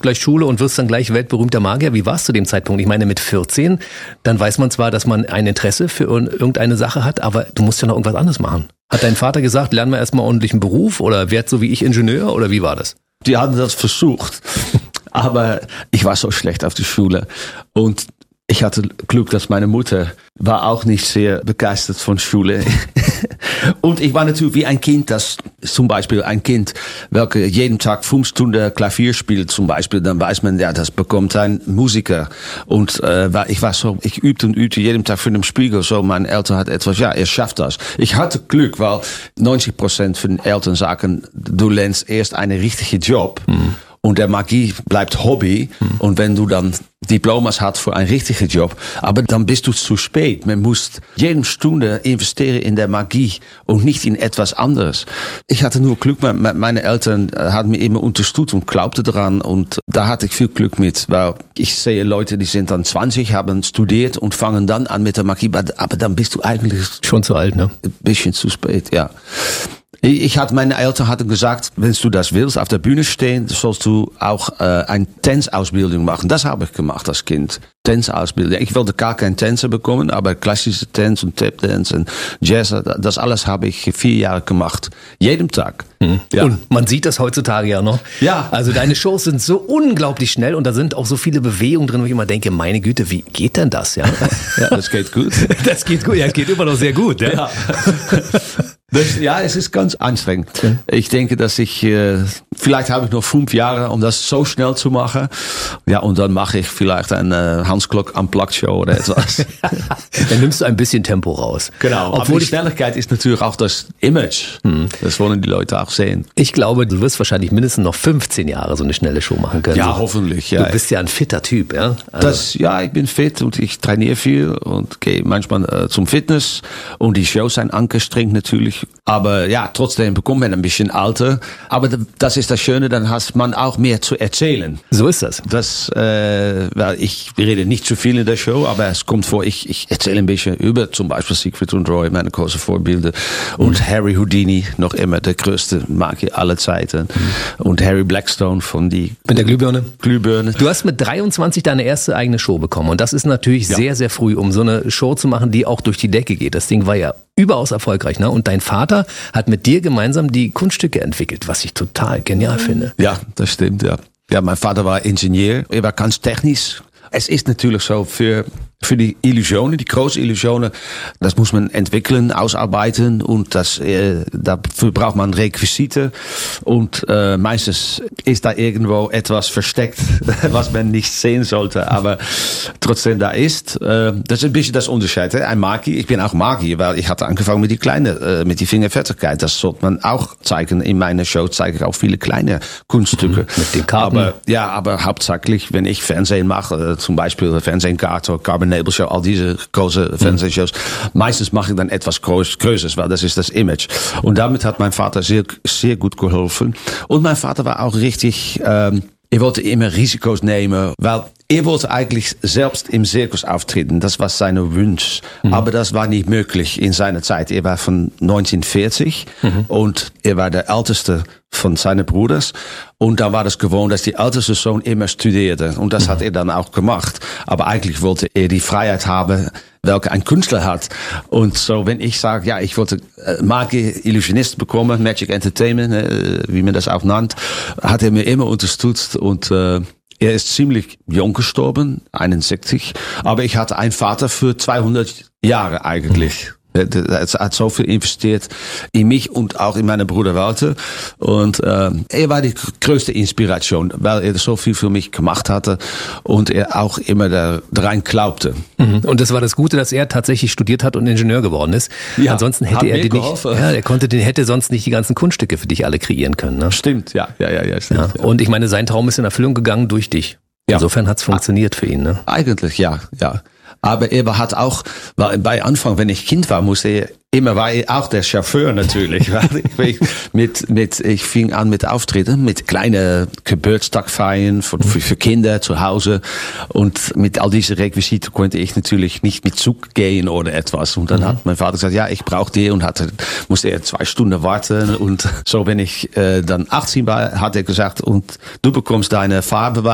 gleich Schule und wirst dann gleich weltberühmter Magier. Wie war es zu dem Zeitpunkt? Ich meine, mit 14, dann weiß man zwar, dass man ein Interesse für irgendeine Sache hat, aber du musst ja noch irgendwas anderes machen. Hat dein Vater gesagt, lernen wir erstmal ordentlichen Beruf oder werd so wie ich Ingenieur oder wie war das? Die hatten das versucht, aber ich war so schlecht auf die Schule und ich hatte Glück, dass meine Mutter war auch nicht sehr begeistert von Schule. Und ich war natürlich wie ein Kind, das zum Beispiel ein Kind, welche jeden Tag 5 Stunden Klavier spielt zum Beispiel, dann weiß man, ja, das bekommt ein Musiker. Und ich übte und übte jeden Tag für den Spiegel, so meine Eltern hatten etwas, ja, er schafft das. Ich hatte Glück, weil 90% von den Eltern sagen, du lernst erst einen richtigen Job. Und der Magie bleibt Hobby. Und wenn du dann Diplomas hast für einen richtigen Job, aber dann bist du zu spät. Man muss jede Stunde investieren in der Magie und nicht in etwas anderes. Ich hatte nur Glück, meine Eltern haben mir immer unterstützt und glaubten daran. Und da hatte ich viel Glück mit, weil ich sehe Leute, die sind dann 20, haben studiert und fangen dann an mit der Magie. Aber dann bist du eigentlich schon zu alt, ne? Ein bisschen zu spät, ja. Meine Eltern hatten gesagt, wenn du das willst, auf der Bühne stehen, sollst du auch eine Tänzausbildung machen. Das habe ich gemacht als Kind. Tänzausbildung. Ich wollte gar keinen Tänzer bekommen, aber klassische Tanz und Tap-Dance und Jazz, das alles habe ich 4 Jahre gemacht. Jeden Tag. Ja. Und man sieht das heutzutage ja noch. Ja. Also deine Shows sind so unglaublich schnell und da sind auch so viele Bewegungen drin, wo ich immer denke, meine Güte, wie geht denn das? Ja, ja, das geht gut. Das geht gut, ja, es geht immer noch sehr gut. Ja. Ja, es ist ganz anstrengend. Ich denke, dass vielleicht habe ich noch 5 Jahre, um das so schnell zu machen. Ja, und dann mache ich vielleicht eine Hans Klok Unplugged Show oder etwas. Dann nimmst du ein bisschen Tempo raus. Genau. Obwohl die Schnelligkeit ist natürlich auch das Image. Das wollen die Leute auch sehen. Ich glaube, du wirst wahrscheinlich mindestens noch 15 Jahre so eine schnelle Show machen können. Ja, hoffentlich. Ja. Du bist ja ein fitter Typ, ja? Also. Ja, ich bin fit und ich trainiere viel und gehe manchmal zum Fitness und die Shows sind angestrengt natürlich. Aber ja, trotzdem bekommt man ein bisschen alter. Aber das ist das Schöne, dann hat man auch mehr zu erzählen. So ist das. Weil ich rede nicht zu viel in der Show, aber es kommt vor, ich erzähle ein bisschen über zum Beispiel Siegfried und Roy, meine großen Vorbilder. Und Harry Houdini, noch immer der größte Magier aller Zeiten. Und Harry Blackstone von die... Mit der Glühbirne? Glühbirne. Du hast mit 23 deine erste eigene Show bekommen. Und das ist natürlich sehr, sehr früh, um so eine Show zu machen, die auch durch die Decke geht. Das Ding war ja überaus erfolgreich, ne? Und dein Vater hat mit dir gemeinsam die Kunststücke entwickelt, was ich total genial finde. Ja, das stimmt, ja. Ja, mein Vater war Ingenieur, er war ganz technisch. Es ist natürlich so, für die Illusionen, die großen Illusionen, das muss man entwickeln, ausarbeiten und dafür braucht man Requisite und meistens ist da irgendwo etwas versteckt, was man nicht sehen sollte, aber trotzdem da ist. Das ist ein bisschen das Unterschied. Ein Magier, ich bin auch Magier, weil ich hatte angefangen mit die Fingerfertigkeit. Das sollte man auch zeigen. In meiner Show zeige ich auch viele kleine Kunststücke. Mit den Karten. Aber hauptsächlich, wenn ich Fernsehen mache, zum Beispiel Fernsehgarten, Carbon Nebel Show, all diese große Fernsehshows. Meistens mache ich dann etwas Größeres, weil das ist das Image. Und damit hat mein Vater sehr, sehr gut geholfen. Und mein Vater war auch richtig, er wollte immer Risiko's nehmen, weil er wollte eigentlich selbst im Zirkus auftreten. Das war sein Wunsch. Aber das war nicht möglich in seiner Zeit. Er war von 1940 und er war der älteste von seinen Brüdern. Und da war das gewohnt, dass die älteste Sohn immer studierte. Und das hat er dann auch gemacht. Aber eigentlich wollte er die Freiheit haben, welche ein Künstler hat. Und so, wenn ich sage, ja, ich wollte Magier, Illusionist bekommen, Magic Entertainment, wie man das auch nennt, hat er mir immer unterstützt und er ist ziemlich jung gestorben, 61, aber ich hatte einen Vater für 200 Jahre eigentlich. Er hat so viel investiert in mich und auch in meine Bruder Walter. Und er war die größte Inspiration, weil er so viel für mich gemacht hatte und er auch immer daran glaubte. Und das war das Gute, dass er tatsächlich studiert hat und Ingenieur geworden ist. Ja, ansonsten hätte er hätte sonst nicht die ganzen Kunststücke für dich alle kreieren können. Ne? Stimmt, ja, stimmt. Ja. Und ich meine, sein Traum ist in Erfüllung gegangen durch dich. Ja. Insofern hat's funktioniert für ihn, ne? Eigentlich, ja. Aber er hat auch, weil bei Anfang, wenn ich Kind war, war er auch der Chauffeur natürlich. Ich fing an mit Auftritten, mit kleinen Geburtstagfeiern für Kinder zu Hause. Und mit all diesen Requisiten konnte ich natürlich nicht mit Zug gehen oder etwas. Und dann hat mein Vater gesagt, ja, ich brauche die und musste er 2 Stunden warten. Und so, wenn ich dann 18 war, hat er gesagt, und du bekommst deine Fahrbeweis.